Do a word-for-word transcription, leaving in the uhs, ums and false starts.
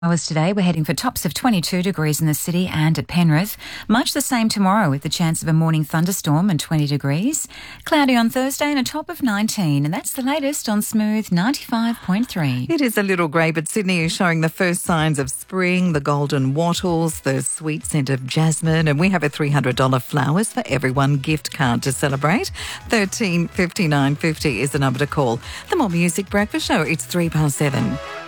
Hours today, we're heading for tops of twenty-two degrees in the city and at Penrith. Much the same tomorrow with the chance of a morning thunderstorm and twenty degrees. Cloudy on Thursday and a top of nineteen. And that's the latest on Smooth ninety-five point three. It is a little grey, but Sydney is showing the first signs of spring, the golden wattles, the sweet scent of jasmine, and we have a three hundred dollars flowers for everyone gift card to celebrate. thirteen fifty-nine fifty is the number to call. The More Music Breakfast Show, it's three past seven.